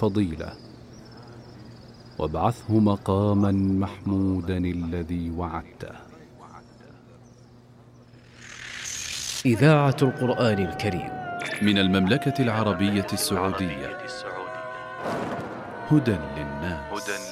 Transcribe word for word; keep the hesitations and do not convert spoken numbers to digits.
الفضيلة وابعثه مقاما محمودا الذي وعدته. إذاعة القرآن الكريم من المملكة العربية السعودية، هدى للناس.